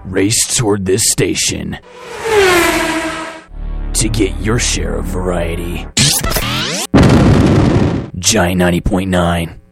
Race toward this station to get your share of variety. Giant 90.9.